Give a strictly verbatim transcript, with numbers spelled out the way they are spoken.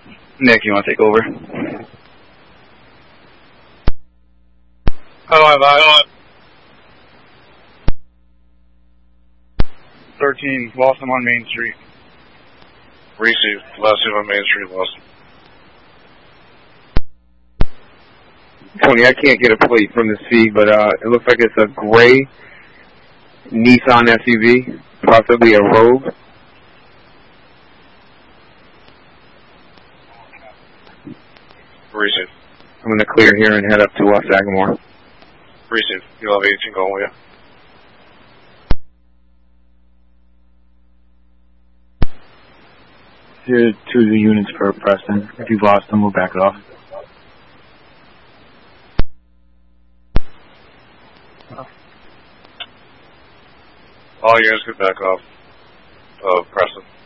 Nick, you want to take over? How do I buy? thirteen, lost him on Main Street. Receive, lost him on Main Street, lost him. Tony, I can't get a plate from this feed, but uh, it looks like it's a gray Nissan S U V, possibly a Rogue. Receive. I'm going to clear here and head up to West Sagamore. Receive. You'll have eighteen going with you. Here are two of the units for Preston. If you've lost them, we'll back it off. All units get back off of Preston.